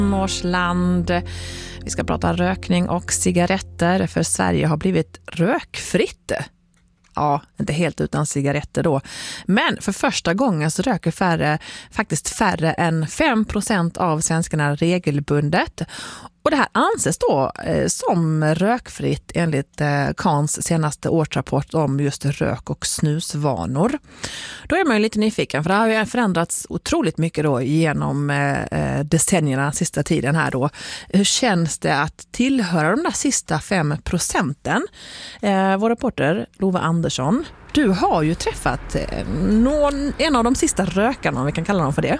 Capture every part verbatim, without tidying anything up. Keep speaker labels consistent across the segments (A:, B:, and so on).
A: Tonårsland. Vi ska prata rökning och cigaretter, för Sverige har blivit rökfritt. Ja, inte helt utan cigaretter då. Men för första gången så röker färre, faktiskt färre än fem procent av svenskarna regelbundet. Och det här anses då eh, som rökfritt enligt eh, Kans senaste årsrapport om just rök- och snusvanor. Då är man ju lite nyfiken, för det har ju förändrats otroligt mycket då genom eh, decennierna sista tiden här då. Hur känns det att tillhöra de där sista fem procenten? Eh, vår reporter Lova Andersson, du har ju träffat eh, någon, en av de sista rökarna, om vi kan kalla dem för det.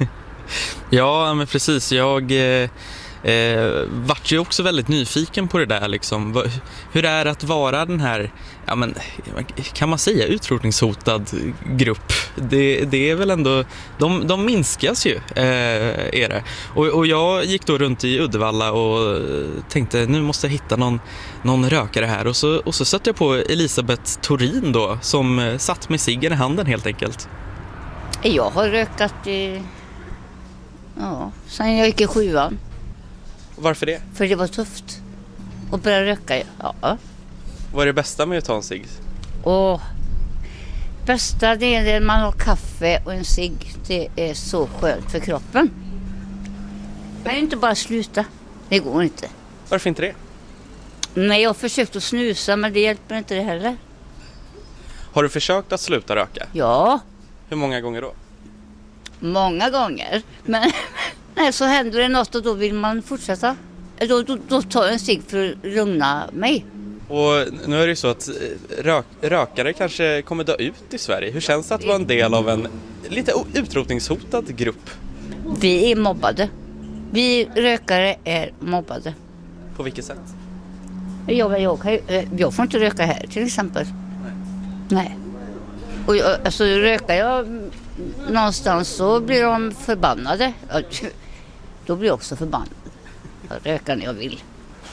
B: Ja, men precis. Jag... Eh... Eh, vart ju också väldigt nyfiken på det där liksom. Hur är det att vara den här, ja men, kan man säga utrotningshotad grupp? Det, det är väl ändå, de, de minskas ju eh, är det. Och, och jag gick då runt i Uddevalla och tänkte, nu måste jag hitta någon, någon rökare här, och så, och så satt jag på Elisabeth Torin då, som satt med ciggen i handen helt enkelt.
C: Jag har rökat i, ja, sen jag gick i sjuan.
B: Varför det?
C: För det var tufft att börja röka. Ja.
B: Vad är det bästa med att ta en cigg?
C: Och bästa det är när man har kaffe och en cigg. Det är så skönt för kroppen. Men inte bara sluta. Det går inte.
B: Varför inte det?
C: Nej, jag har försökt att snusa, men det hjälper inte det heller.
B: Har du försökt att sluta röka?
C: Ja.
B: Hur många gånger då?
C: Många gånger. Men nej, så händer det något och då vill man fortsätta. Då, då, då tar jag en cigg för att lugna mig.
B: Och nu är det ju så att rök, rökare kanske kommer dö ut i Sverige. Hur känns det att vara en del av en lite utrotningshotad grupp?
C: Vi är mobbade. Vi rökare är mobbade.
B: På vilket sätt?
C: Jag, jag, jag får inte röka här till exempel. Nej. Nej. Och jag, alltså, rökar jag någonstans så blir de förbannade. Då blir jag också förbannad. Jag rökar när jag vill.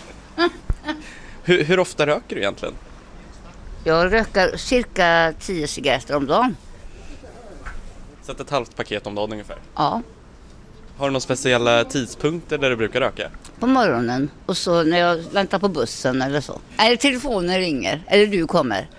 B: Hur, hur ofta röker du egentligen?
C: Jag rökar cirka tio cigaretter om dagen.
B: Så ett halvt paket om dagen ungefär?
C: Ja.
B: Har du några speciella tidpunkter där du brukar röka? På
C: morgonen och så när jag väntar på bussen eller så. Eller telefonen ringer, eller du kommer.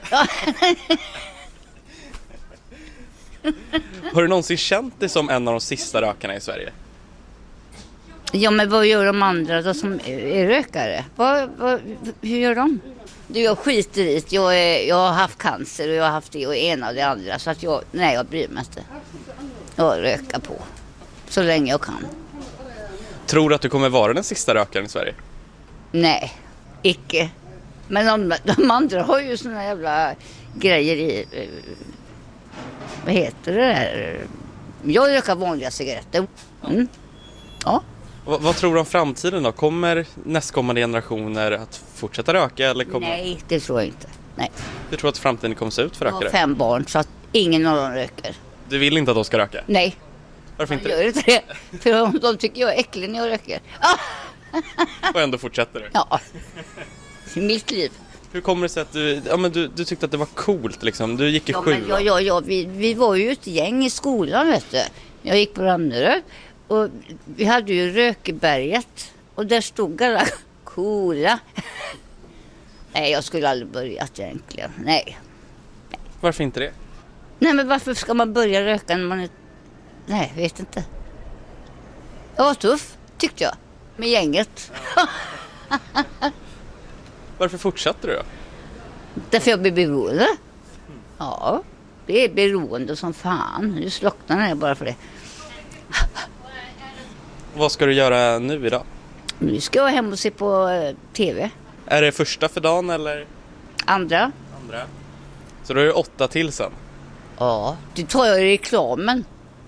B: Har du någonsin känt dig som en av de sista rökarna i Sverige?
C: Ja, men vad gör de andra då som är rökare? Vad, vad, hur gör de? Du, jag skiter i det. Jag, är, jag har haft cancer och jag har haft det och ena och det andra. Så att jag, nej, jag bryr mig inte. Jag rökar på. Så länge jag kan.
B: Tror du att du kommer vara den sista rökaren i Sverige?
C: Nej, icke. Men de, de andra har ju såna jävla grejer i... Vad heter det där? Jag rökar vanliga cigaretter. Mm. Ja.
B: V- vad tror du om framtiden då? Kommer nästkommande generationer att fortsätta röka? Eller kommer...
C: Nej, det tror jag inte. Nej.
B: Du tror att framtiden kommer se ut för rökare?
C: Jag har fem barn så att ingen av dem röker.
B: Du vill inte att de ska röka?
C: Nej.
B: Varför inte?
C: Jag gör inte det. För de, de tycker jag är äcklig när jag röker. Ah!
B: Och ändå fortsätter du?
C: Ja. I mitt liv.
B: Hur kommer det sig att du, ja, men du, du tyckte att det var coolt liksom? Du gick i
C: ja,
B: sjuan.
C: Ja, ja, ja. Vi, vi var ju ett gäng i skolan, vet du. Jag gick på Ramnerö. Och vi hade ju Rökeberget. Och där stod alla coola. Nej, jag skulle aldrig börjat egentligen. Nej. Nej.
B: Varför inte det?
C: Nej, men varför ska man börja röka när man är... Nej, jag vet inte. Det var tuff, tyckte jag. Med gänget.
B: Varför fortsatte du då?
C: Därför jag blev beroende. Ja, det är beroende som fan. Nu slocknar jag bara för det.
B: Vad ska du göra nu idag?
C: Nu ska jag hem och se på eh, tv.
B: Är det första för dagen eller?
C: Andra.
B: Andra. Så då är det åtta till sen?
C: Ja, det tar jag i reklamen.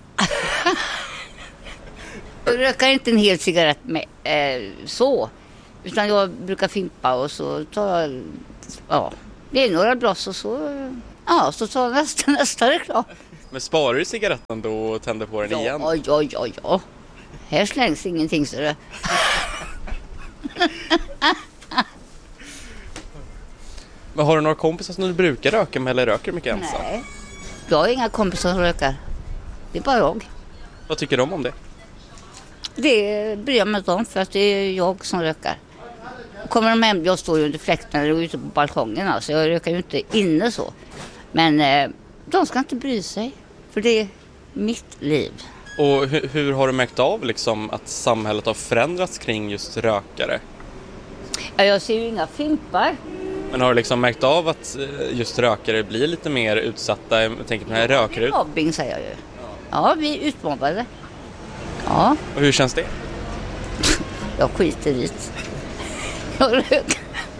C: Jag rökar inte en hel cigarett med eh, så. Utan jag brukar fimpa och så tar jag... Ja, det är några bloss och så... Ja, så tar jag nästa, nästa reklam.
B: Men sparar du cigaretten då och tänder på den
C: ja,
B: igen?
C: Ja, ja, ja, ja. Här slängs ingenting så det...
B: Men har du några kompisar som du brukar röka med eller röker mycket ensam?
C: Nej, jag har inga kompisar som rökar. Det är bara jag.
B: Vad tycker de om det?
C: Det bryr jag mig inte om för att det är jag som rökar. Kommer de hem, jag står ju under fläkten eller ute på balkongen, alltså jag rökar ju inte inne så. Men eh, de ska inte bry sig, för det är mitt liv.
B: Och hur, hur har du märkt av liksom, att samhället har förändrats kring just rökare?
C: Ja, jag ser ju inga fimpar.
B: Men har du liksom märkt av att just rökare blir lite mer utsatta? Jag tänker på den här rökare ut.
C: Mobbing säger jag ju. Ja, vi är utmobbade. Ja.
B: Och hur känns det?
C: Jag skiter dit. Jag röker.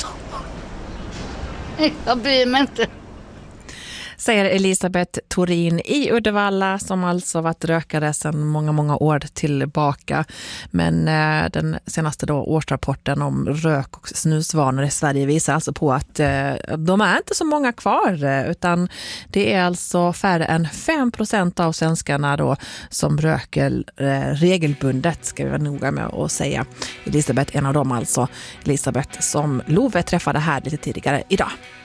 C: Jag bryr mig inte.
A: Säger Elisabeth Thorin i Uddevalla, som alltså varit rökare sedan många, många år tillbaka. Men eh, den senaste då årsrapporten om rök- och snusvanor i Sverige visar alltså på att eh, de är inte så många kvar, eh, utan det är alltså färre än fem procent av svenskarna då som röker eh, regelbundet, ska vi vara noga med att säga. Elisabeth, en av dem alltså. Elisabeth som Love träffade här lite tidigare idag.